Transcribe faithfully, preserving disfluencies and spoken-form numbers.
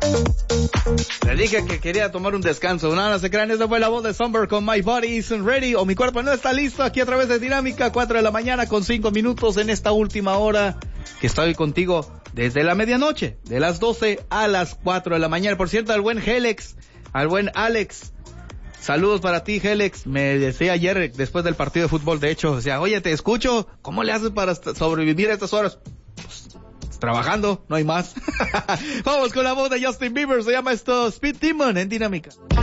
Le dije que quería tomar un descanso. No, no se crean, esa fue la voz de Somber con My Body Isn't Ready, o Mi Cuerpo No Está Listo, aquí a través de Dinámica, cuatro de la mañana con cinco minutos en esta última hora que estoy contigo desde la medianoche, de las doce a las cuatro de la mañana. Por cierto, al buen Helex, al buen Alex, saludos para ti, Helex. Me decía ayer después del partido de fútbol, de hecho, o sea, oye, te escucho, ¿cómo le haces para sobrevivir a estas horas? Pues, trabajando, no hay más. Vamos con la voz de Justin Bieber, se llama esto Speed Demon en Dinámica.